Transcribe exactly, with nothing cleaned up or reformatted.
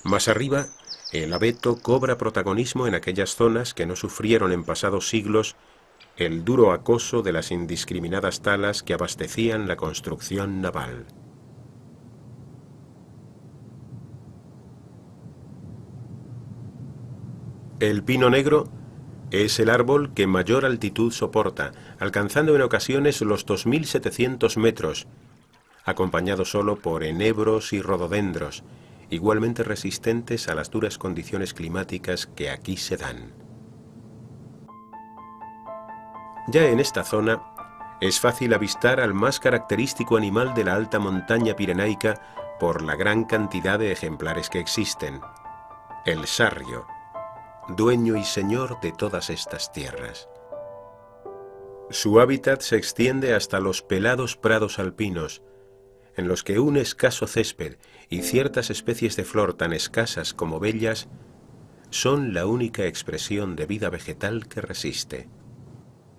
Más arriba, el abeto cobra protagonismo en aquellas zonas que no sufrieron en pasados siglos el duro acoso de las indiscriminadas talas que abastecían la construcción naval. El pino negro es el árbol que mayor altitud soporta, alcanzando en ocasiones los dos mil setecientos metros, acompañado solo por enebros y rododendros, igualmente resistentes a las duras condiciones climáticas que aquí se dan. Ya en esta zona es fácil avistar al más característico animal de la alta montaña pirenaica por la gran cantidad de ejemplares que existen, el sarrio, dueño y señor de todas estas tierras. Su hábitat se extiende hasta los pelados prados alpinos, en los que un escaso césped y ciertas especies de flor tan escasas como bellas son la única expresión de vida vegetal que resiste.